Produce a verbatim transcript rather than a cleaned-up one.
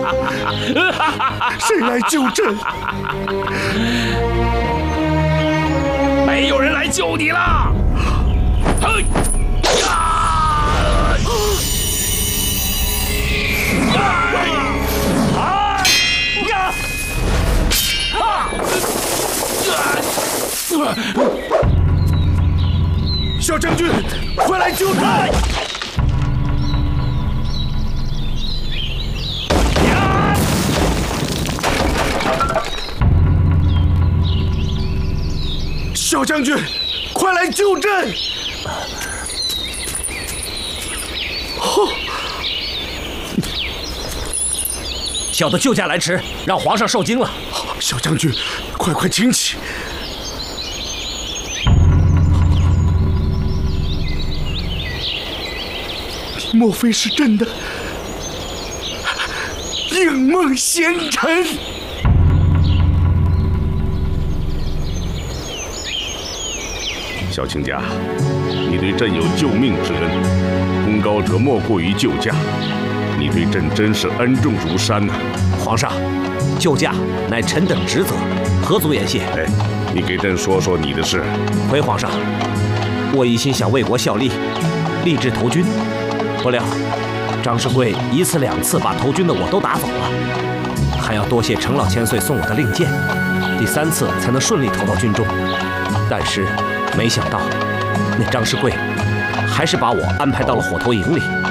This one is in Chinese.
谁来救朕？ 没有人来救你了！嘿呀！啊呀！啊！ 小将军，快来救朕！ 小将军，快来救朕！ 哦，小的救驾来迟，让皇上受惊了。 小将军，快快请起。你莫非是朕的应梦贤臣？ 小卿家，你对朕有救命之恩，功高者莫过于救驾。你对朕真是恩重如山呐、啊！ 皇上，救驾乃臣等职责，何足言谢？ 哎，你给朕说说你的事。 回皇上，我一心想为国效力，立志投军，不料张世贵一次两次把投军的我都打走了，还要多谢程老千岁送我的令箭，第三次才能顺利投到军中。但是。 没想到，那张世贵还是把我安排到了火头营里。